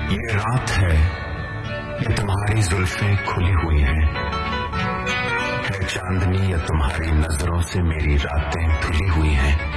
ये रात है, ये तुम्हारी जुल्फें खुली हुई हैं, है चांदनी या तुम्हारी नजरों से मेरी रातें धुली हुई हैं।